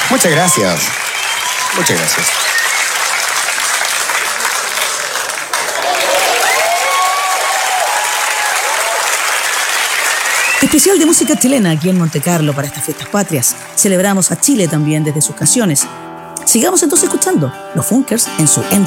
Muchas gracias. Muchas gracias. Especial de música chilena aquí en Monte Carlo para estas fiestas patrias. Celebramos a Chile también desde sus canciones. Sigamos entonces escuchando Los Funkers en su